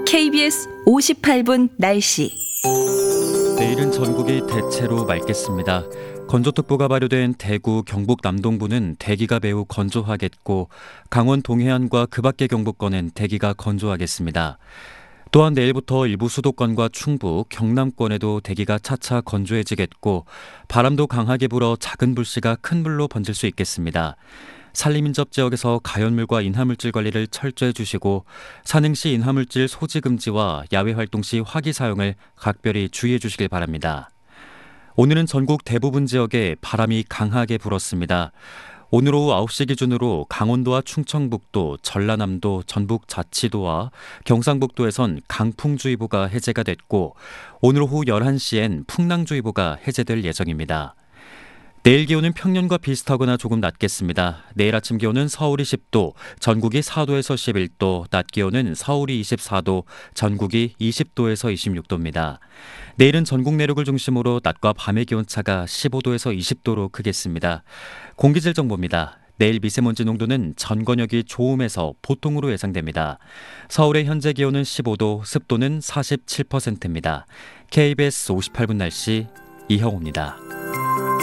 KBS 58분 날씨. 내일은 전국이 대체로 맑겠습니다. 건조특보가 발효된 대구, 경북 남동부는 대기가 매우 건조하겠고 강원 동해안과 그 밖의 경북권은 대기가 건조하겠습니다. 또한 내일부터 일부 수도권과 충북, 경남권에도 대기가 차차 건조해지겠고 바람도 강하게 불어 작은 불씨가 큰 불로 번질 수 있겠습니다. 산림인접 지역에서 가연물과 인하물질 관리를 철저히 해주시고 산행시 인하물질 소지 금지와 야외 활동 시 화기 사용을 각별히 주의해 주시길 바랍니다. 오늘은 전국 대부분 지역에 바람이 강하게 불었습니다. 오늘 오후 9시 기준으로 강원도와 충청북도, 전라남도, 전북자치도와 경상북도에선 강풍주의보가 해제가 됐고 오늘 오후 11시엔 풍랑주의보가 해제될 예정입니다. 내일 기온은 평년과 비슷하거나 조금 낮겠습니다. 내일 아침 기온은 서울이 10도, 전국이 4도에서 11도, 낮 기온은 서울이 24도, 전국이 20도에서 26도입니다. 내일은 전국 내륙을 중심으로 낮과 밤의 기온차가 15도에서 20도로 크겠습니다. 공기질 정보입니다. 내일 미세먼지 농도는 전 권역이 좋음에서 보통으로 예상됩니다. 서울의 현재 기온은 15도, 습도는 47%입니다. KBS 58분 날씨 이형우입니다.